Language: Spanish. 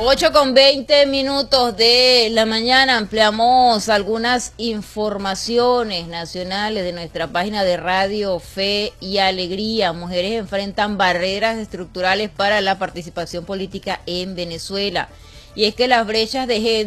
8:20 de la mañana, ampliamos algunas informaciones nacionales de nuestra página de Radio Fe y Alegría. Mujeres enfrentan barreras estructurales para la participación política en Venezuela. Y es que las brechas de género